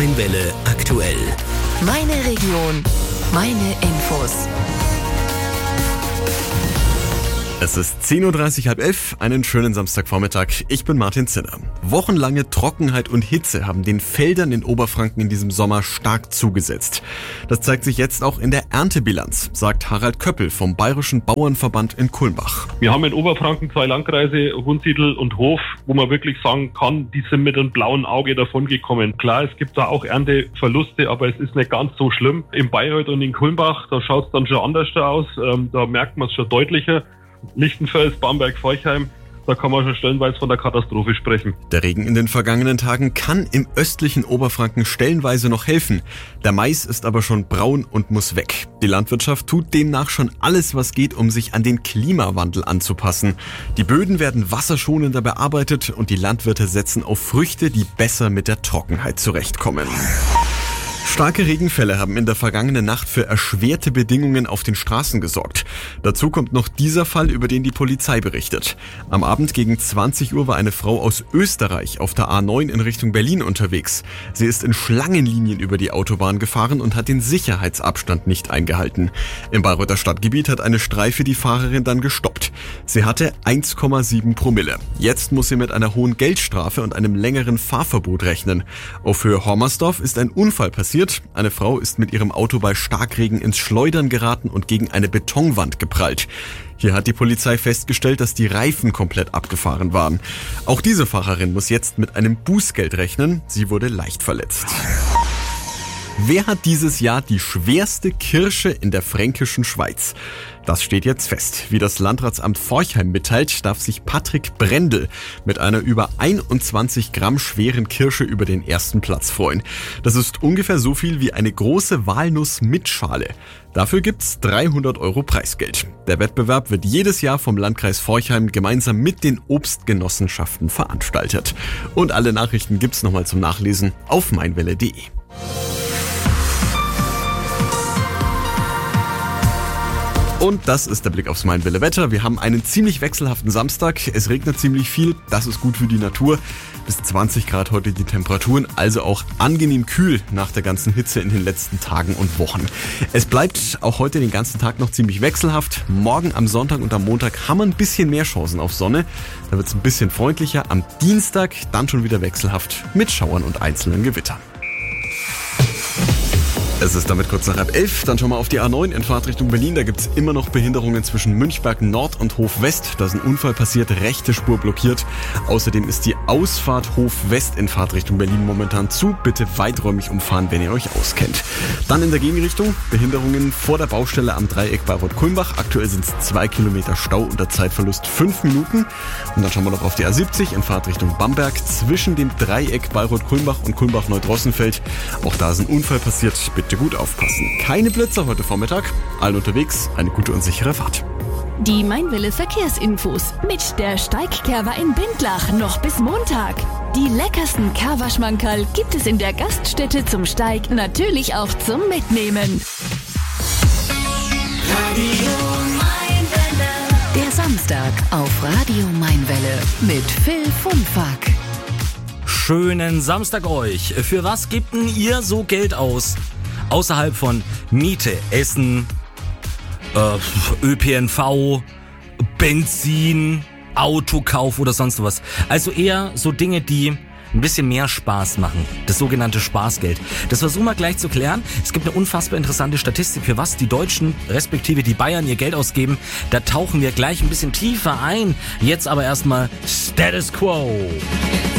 Mainwelle aktuell. Meine Region, meine Infos. Es ist 10.30 Uhr, 10:30, einen schönen Samstagvormittag. Ich bin Martin Zinner. Wochenlange Trockenheit und Hitze haben den Feldern in Oberfranken in diesem Sommer stark zugesetzt. Das zeigt sich jetzt auch in der Erntebilanz, sagt Harald Köppel vom Bayerischen Bauernverband in Kulmbach. Wir haben in Oberfranken 2 Landkreise, Wunsiedel und Hof, wo man wirklich sagen kann, die sind mit einem blauen Auge davongekommen. Klar, es gibt da auch Ernteverluste, aber es ist nicht ganz so schlimm. In Bayreuth und in Kulmbach, da schaut es dann schon anders aus, da merkt man es schon deutlicher. Lichtenfels, Bamberg, Forchheim, da kann man schon stellenweise von der Katastrophe sprechen. Der Regen in den vergangenen Tagen kann im östlichen Oberfranken stellenweise noch helfen. Der Mais ist aber schon braun und muss weg. Die Landwirtschaft tut demnach schon alles, was geht, um sich an den Klimawandel anzupassen. Die Böden werden wasserschonender bearbeitet und die Landwirte setzen auf Früchte, die besser mit der Trockenheit zurechtkommen. Starke Regenfälle haben in der vergangenen Nacht für erschwerte Bedingungen auf den Straßen gesorgt. Dazu kommt noch dieser Fall, über den die Polizei berichtet. Am Abend gegen 20 Uhr war eine Frau aus Österreich auf der A9 in Richtung Berlin unterwegs. Sie ist in Schlangenlinien über die Autobahn gefahren und hat den Sicherheitsabstand nicht eingehalten. Im Bayreuther Stadtgebiet hat eine Streife die Fahrerin dann gestoppt. Sie hatte 1,7 Promille. Jetzt muss sie mit einer hohen Geldstrafe und einem längeren Fahrverbot rechnen. Auf Höhe Hormersdorf ist ein Unfall passiert. Eine Frau ist mit ihrem Auto bei Starkregen ins Schleudern geraten und gegen eine Betonwand geprallt. Hier hat die Polizei festgestellt, dass die Reifen komplett abgefahren waren. Auch diese Fahrerin muss jetzt mit einem Bußgeld rechnen. Sie wurde leicht verletzt. Wer hat dieses Jahr die schwerste Kirsche in der fränkischen Schweiz? Das steht jetzt fest. Wie das Landratsamt Forchheim mitteilt, darf sich Patrick Brendel mit einer über 21 Gramm schweren Kirsche über den ersten Platz freuen. Das ist ungefähr so viel wie eine große Walnuss mit Schale. Dafür gibt's 300 € Preisgeld. Der Wettbewerb wird jedes Jahr vom Landkreis Forchheim gemeinsam mit den Obstgenossenschaften veranstaltet. Und alle Nachrichten gibt's nochmal zum Nachlesen auf mainwelle.de. Und das ist der Blick aufs Mainwelle Wetter. Wir haben einen ziemlich wechselhaften Samstag. Es regnet ziemlich viel. Das ist gut für die Natur. Bis 20 Grad heute die Temperaturen, also auch angenehm kühl nach der ganzen Hitze in den letzten Tagen und Wochen. Es bleibt auch heute den ganzen Tag noch ziemlich wechselhaft. Morgen am Sonntag und am Montag haben wir ein bisschen mehr Chancen auf Sonne. Da wird es ein bisschen freundlicher. Am Dienstag dann schon wieder wechselhaft mit Schauern und einzelnen Gewittern. Es ist damit kurz nach 10:30. Dann schauen wir auf die A9 in Fahrtrichtung Berlin. Da gibt's immer noch Behinderungen zwischen Münchberg Nord und Hof West. Da ist ein Unfall passiert, rechte Spur blockiert. Außerdem ist die Ausfahrt Hof West in Fahrtrichtung Berlin momentan zu. Bitte weiträumig umfahren, wenn ihr euch auskennt. Dann in der Gegenrichtung Behinderungen vor der Baustelle am Dreieck Bayreuth-Kulmbach. Aktuell sind es 2 Kilometer Stau unter Zeitverlust 5 Minuten. Und dann schauen wir noch auf die A70 in Fahrtrichtung Bamberg zwischen dem Dreieck Bayreuth-Kulmbach und Kulmbach-Neudrossenfeld. Auch da ist ein Unfall passiert. Bitte gut aufpassen. Keine Blitzer heute Vormittag. Allen unterwegs eine gute und sichere Fahrt. Die Mainwelle Verkehrsinfos mit der Steigkerwa in Bindlach noch bis Montag. Die leckersten Kerwa-Schmankerl gibt es in der Gaststätte zum Steig, natürlich auch zum Mitnehmen. Radio Mainwelle. Der Samstag auf Radio Mainwelle mit Phil Funfack. Schönen Samstag euch. Für was gibt denn ihr so Geld aus? Außerhalb von Miete, Essen, ÖPNV, Benzin, Autokauf oder sonst was. Also eher so Dinge, die ein bisschen mehr Spaß machen. Das sogenannte Spaßgeld. Das versuchen wir gleich zu klären. Es gibt eine unfassbar interessante Statistik, für was die Deutschen respektive die Bayern ihr Geld ausgeben. Da tauchen wir gleich ein bisschen tiefer ein. Jetzt aber erstmal Status Quo.